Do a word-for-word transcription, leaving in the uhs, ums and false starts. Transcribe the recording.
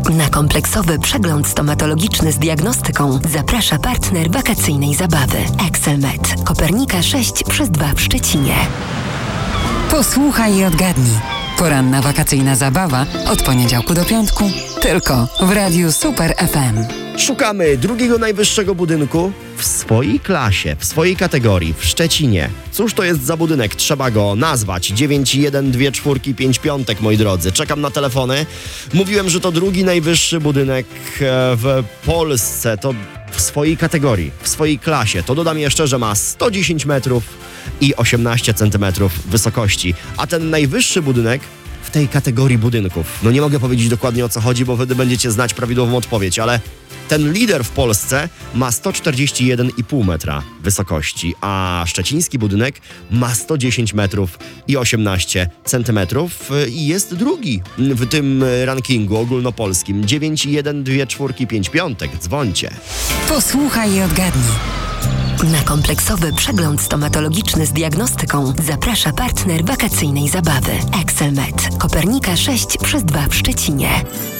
Na kompleksowy przegląd stomatologiczny z diagnostyką zaprasza partner wakacyjnej zabawy Excelmed. Kopernika sześć przez dwa w Szczecinie. Posłuchaj i odgadnij. Poranna wakacyjna zabawa od poniedziałku do piątku tylko w Radiu Super F M. Szukamy drugiego najwyższego budynku w swojej klasie, w swojej kategorii, w Szczecinie. Cóż to jest za budynek? Trzeba go nazwać. dziewięć jeden dwa cztery pięć piątek, moi drodzy. Czekam na telefony. Mówiłem, że to drugi najwyższy budynek w Polsce. To w swojej kategorii, w swojej klasie. To dodam jeszcze, że ma sto dziesięć metrów i osiemnaście centymetrów wysokości. A ten najwyższy budynek w tej kategorii budynków. No nie mogę powiedzieć dokładnie, o co chodzi, bo wtedy będziecie znać prawidłową odpowiedź, ale ten lider w Polsce ma sto czterdzieści jeden i pół metra wysokości, a szczeciński budynek ma sto dziesięć metrów i osiemnaście centymetrów i jest drugi w tym rankingu ogólnopolskim. dziewięć jeden dwa cztery pięć piątek. Dzwońcie. Posłuchaj i odgadnij. Na kompleksowy przegląd stomatologiczny z diagnostyką zaprasza partner wakacyjnej zabawy Excelmed. Kopernika sześć przez dwa w Szczecinie.